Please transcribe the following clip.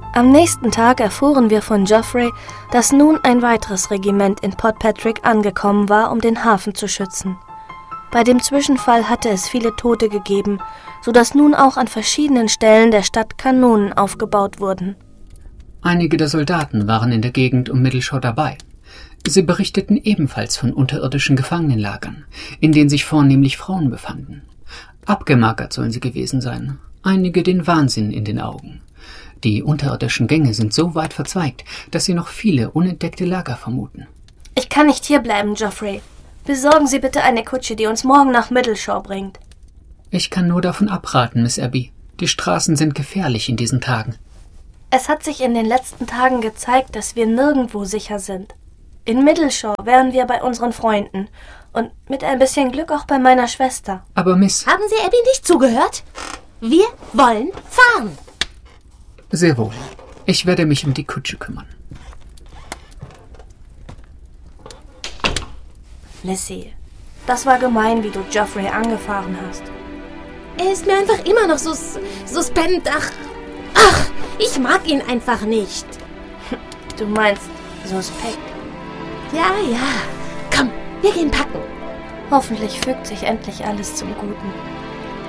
Am nächsten Tag erfuhren wir von Geoffrey, dass nun ein weiteres Regiment in Port Patrick angekommen war, um den Hafen zu schützen. Bei dem Zwischenfall hatte es viele Tote gegeben, sodass nun auch an verschiedenen Stellen der Stadt Kanonen aufgebaut wurden. Einige der Soldaten waren in der Gegend um Middleshore dabei. Sie berichteten ebenfalls von unterirdischen Gefangenenlagern, in denen sich vornehmlich Frauen befanden. Abgemagert sollen sie gewesen sein, einige den Wahnsinn in den Augen. Die unterirdischen Gänge sind so weit verzweigt, dass sie noch viele unentdeckte Lager vermuten. Ich kann nicht hierbleiben, Geoffrey. Besorgen Sie bitte eine Kutsche, die uns morgen nach Middleshore bringt. Ich kann nur davon abraten, Miss Abby. Die Straßen sind gefährlich in diesen Tagen. Es hat sich in den letzten Tagen gezeigt, dass wir nirgendwo sicher sind. In Middleshore wären wir bei unseren Freunden und mit ein bisschen Glück auch bei meiner Schwester. Aber Miss... Haben Sie Abby nicht zugehört? Wir wollen fahren. Sehr wohl. Ich werde mich um die Kutsche kümmern. Lissy, das war gemein, wie du Geoffrey angefahren hast. Er ist mir einfach immer noch so suspend. Ach, ich mag ihn einfach nicht. Du meinst suspekt? Ja. Komm, wir gehen packen. Hoffentlich fügt sich endlich alles zum Guten.